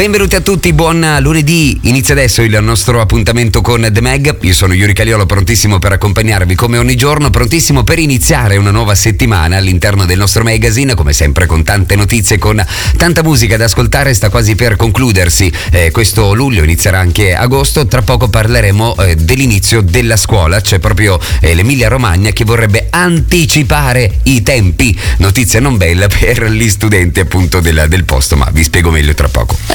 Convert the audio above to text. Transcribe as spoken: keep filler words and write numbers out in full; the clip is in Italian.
benvenuti a tutti, buon lunedì. Inizia adesso il nostro appuntamento con The Mag. Io sono Yuri Caliolo, prontissimo per accompagnarvi come ogni giorno, prontissimo per iniziare una nuova settimana all'interno del nostro magazine, come sempre con tante notizie, con tanta musica da ascoltare. Sta quasi per concludersi eh, questo luglio, inizierà anche agosto. Tra poco parleremo eh, dell'inizio della scuola. C'è proprio eh, l'Emilia Romagna che vorrebbe anticipare i tempi. Notizia non bella per gli studenti appunto del, del posto, ma vi spiego meglio tra poco.